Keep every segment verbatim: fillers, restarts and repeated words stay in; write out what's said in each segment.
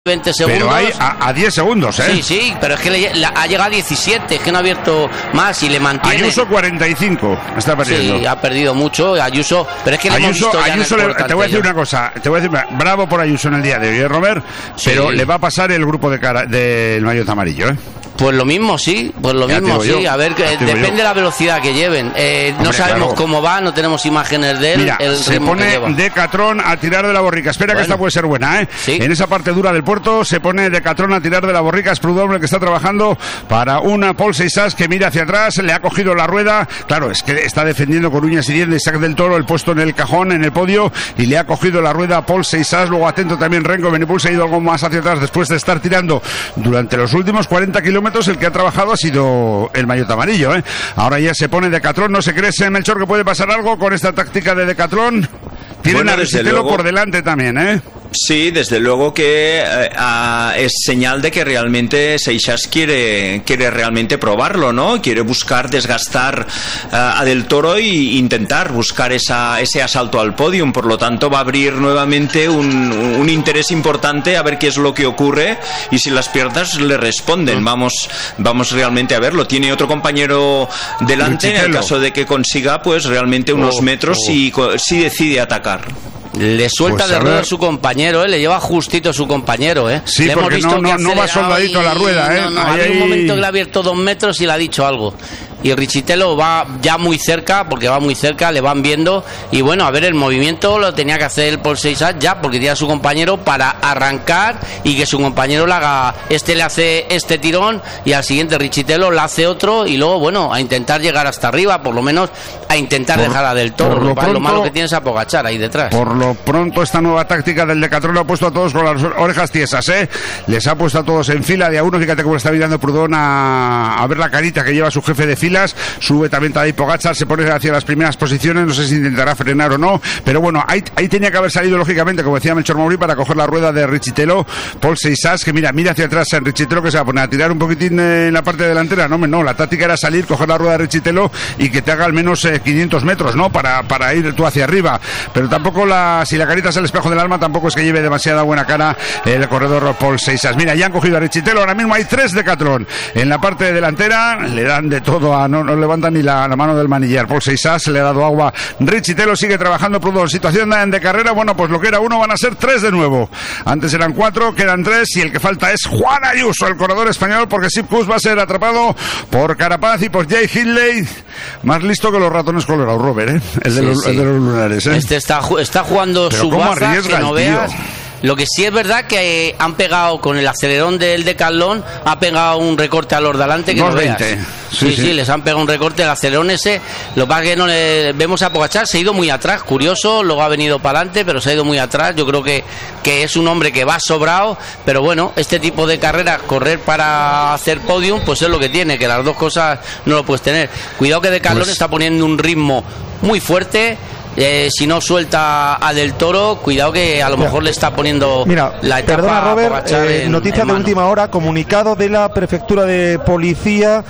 veinte segundos. Pero hay a, a diez segundos, ¿eh? Sí, sí, pero es que le, la, ha llegado a diecisiete, es que no ha abierto más y le mantiene. Ayuso cuarenta y cinco, está perdiendo. Sí, ha perdido mucho Ayuso, pero es que le Ayuso, hemos visto ya Ayuso en el le, te voy a decir una cosa, te voy a decir, bravo por Ayuso en el día de hoy, ¿eh, Robert? Sí. Pero le va a pasar el grupo de cara del maillot amarillo, ¿eh? Pues lo mismo, sí, pues lo Ya mismo, sí. yo, A ver, que depende yo. de la velocidad que lleven. Eh, Hombre, no sabemos claro. cómo va, no tenemos imágenes de él. Mira, el se ritmo que pone lleva. Decathlon a tirar de la borrica. Espera, Bueno. que esta puede ser buena, ¿eh? Sí. En esa parte dura del puerto se pone Decathlon a tirar de la borrica. Es Prudhomme el que está trabajando para una Paul Seixas que mira hacia atrás, le ha cogido la rueda. Claro, es que está defendiendo con uñas y dientes Isaac del Toro el puesto en el cajón, en el podio, y le ha cogido la rueda a Paul Seixas. Luego atento también Renko Benipul, se ha ido algo más hacia atrás después de estar tirando durante los últimos cuarenta kilómetros. El que ha trabajado ha sido el maillot amarillo, ¿eh? Ahora ya se pone Decathlon. ¿No se cree, Melchor, que puede pasar algo con esta táctica de Decathlon? Tienen Bueno, a desde Ricitello luego. por delante también, ¿eh? Sí, desde luego que eh, ah, es señal de que realmente Seixas quiere, quiere realmente probarlo, ¿no? Quiere buscar desgastar ah, a Del Toro e intentar buscar esa, ese asalto al podium. Por lo tanto, va a abrir nuevamente un, un interés importante a ver qué es lo que ocurre y si las piernas le responden. Vamos, vamos realmente a verlo. Tiene otro compañero delante en el Ricitello. caso de que consiga, pues realmente unos Oh, metros oh. si, si decide atacar. Le suelta Pues de a rueda ver. a su compañero, ¿eh? Le lleva justito su compañero, ¿eh? Sí, le hemos porque visto no- que no- no va acelerado soldadito a la y- rueda, ¿eh? No, no, Ahí, había un ahí. momento que le ha abierto dos metros y le ha dicho algo. Y Ricitello va ya muy cerca, porque va muy cerca, le van viendo. Y bueno, a ver, el movimiento lo tenía que hacer el Paul Seixas ya, porque tiene a su compañero para arrancar y que su compañero le haga. Este le hace este tirón y al siguiente Ricitello le hace otro. Y luego, bueno, a intentar llegar hasta arriba, por lo menos a intentar Por- dejar a Del Toro. por lo Lo, pronto- lo malo que tiene es a Pogačar ahí detrás. Por lo pronto, esta nueva táctica del Decathlon ha puesto a todos con las orejas tiesas, ¿eh? Les ha puesto a todos en fila de a uno. Fíjate cómo está mirando Prudhomme a, a ver la carita que lleva su jefe de filas. Sube también Tadej Pogačar, se pone hacia las primeras posiciones. No sé si intentará frenar o no, pero bueno, ahí, ahí tenía que haber salido, lógicamente, como decía Melchor Mauri, para coger la rueda de Ricitello. Paul Seixas, que mira, mira hacia atrás en Ricitello, que se va a poner a tirar un poquitín eh, en la parte delantera. No, no, la táctica era salir, coger la rueda de Ricitello y que te haga al menos eh, quinientos metros, ¿no? Para, para ir tú hacia arriba. Pero tampoco, la si la carita es el espejo del alma, tampoco es que lleve demasiada buena cara el corredor Paul Seixas. Mira, ya han cogido a Ricitello, ahora mismo hay tres Decathlon en la parte delantera, le dan de todo, a, no, no levantan ni la, la mano del manillar. Paul Seixas le ha dado agua. Ricitello sigue trabajando Prudhomme. Situación de, de carrera, bueno, pues lo que era uno van a ser tres de nuevo. Antes eran cuatro, quedan tres y el que falta es Juan Ayuso, el corredor español, porque Sepp Kuss va a ser atrapado por Carapaz y por Jay Hindley. Más listo que los ratones colorados, Robert, ¿eh? El de, Sí, los, sí. el de los lunares, ¿eh? Este está, ju- está jugando Pero su cómo baza, arriesga que no el tío. veas. Lo que sí es verdad que eh, han pegado con el acelerón del Decathlon, ha pegado un recorte a los de adelante que no dos veinte. veas. Sí, Sí, sí, sí. les han pegado un recorte, el acelerón ese. Lo que pasa es que no le vemos a Pogačar, se ha ido muy atrás, curioso, luego ha venido para adelante, pero se ha ido muy atrás. Yo creo que, que es un hombre que va sobrado, pero bueno, este tipo de carreras, correr para hacer podium, pues es lo que tiene, que las dos cosas no lo puedes tener. Cuidado que Decathlon Pues- está poniendo un ritmo muy fuerte. Eh, si no suelta a Del Toro, cuidado que a lo mejor le está poniendo Mira, la etapa perdona a Robert, Pogačar eh, en- noticia en de mano. última hora, comunicado de la Prefectura de Policía,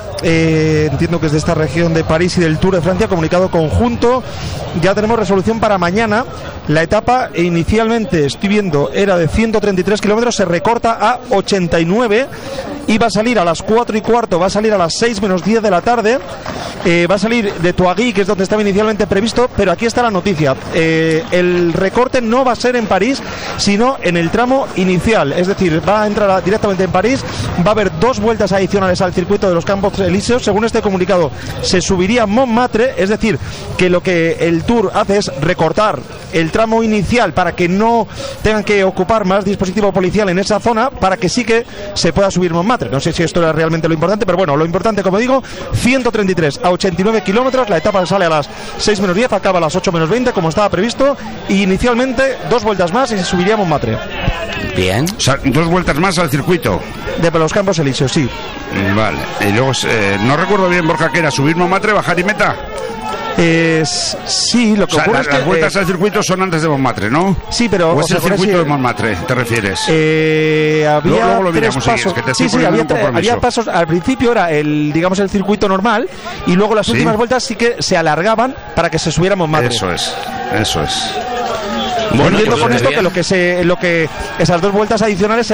eh, entiendo que es de esta región de París y del Tour de Francia, comunicado conjunto, ya tenemos resolución para mañana. La etapa inicialmente, estoy viendo, era de ciento treinta y tres kilómetros, se recorta a ochenta y nueve y va a salir a las cuatro y cuarto, va a salir a las seis menos diez de la tarde. Eh, va a salir de Touaguy, que es donde estaba inicialmente previsto, pero aquí está la noticia. Eh, el recorte no va a ser en París, sino en el tramo inicial. Es decir, va a entrar a- directamente en París. Va a haber dos vueltas adicionales al circuito de los Campos Elíseos. Según este comunicado, se subiría Montmartre. Es decir, que lo que el Tour hace es recortar el tramo inicial para que no tengan que ocupar más dispositivo policial en esa zona, para que sí que se pueda subir Montmartre. No sé si esto era realmente lo importante, pero bueno, lo importante, como digo, ciento treinta y tres a ochenta y nueve kilómetros. La etapa sale a las seis menos diez, acaba a las ocho menos veinte, como estaba previsto. Y inicialmente dos vueltas más y se subiría Montmartre. Bien. O sea, dos vueltas más al circuito. De los Campos Elíseos, sí. Vale. Y luego, eh, no recuerdo bien, Borja, que era subir Montmartre, bajar y meta. Es, sí, lo que O sea, ocurre la- es que... las vueltas eh, al circuito son antes de Montmartre, ¿no? sí, pero... ¿O es o sea, el por circuito así- de Montmartre, te refieres? Eh, había Luego- luego lo tres miramos, si quieres, pasos. que te estoy Sí, sí, poniendo había, un tre- compromiso. había pasos. Al principio era el, digamos, el circuito normal, y luego las Sí. últimas vueltas sí que se alargaban para que se subiera a Montmartre. Eso es, eso es. Bueno, entiendo pues con esto bien. que lo que se, lo que esas dos vueltas adicionales